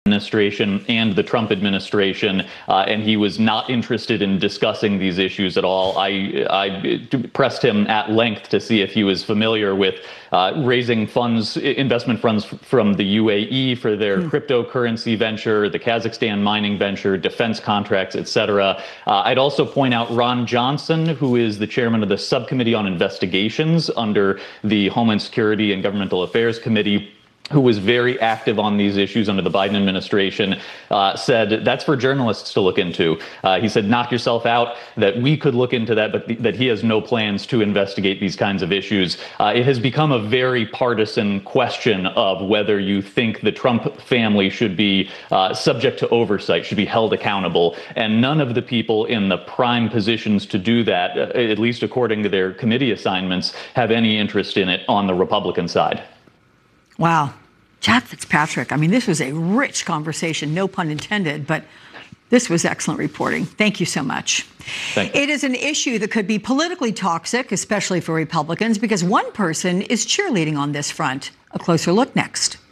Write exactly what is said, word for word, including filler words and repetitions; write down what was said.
administration and the Trump administration, uh, and he was not interested in discussing these issues at all. I, I pressed him at length to see if he was familiar with uh, raising funds, investment funds from the U A E for their mm. cryptocurrency venture, the Kazakhstan mining venture, defense contracts, et cetera. Uh, I'd also point out Ron Johnson, who is the chairman of the Subcommittee on Investigations under the Homeland Security and Governmental Affairs Committee, who was very active on these issues under the Biden administration, uh, said that's for journalists to look into. Uh, he said, knock yourself out, that we could look into that, but th- that he has no plans to investigate these kinds of issues. Uh, it has become a very partisan question of whether you think the Trump family should be uh, subject to oversight, should be held accountable. And none of the people in the prime positions to do that, uh, at least according to their committee assignments, have any interest in it on the Republican side. Wow. Chad Fitzpatrick, I mean, this was a rich conversation, no pun intended, but this was excellent reporting. Thank you so much. Thank you. It is an issue that could be politically toxic, especially for Republicans, because one person is cheerleading on this front. A closer look next.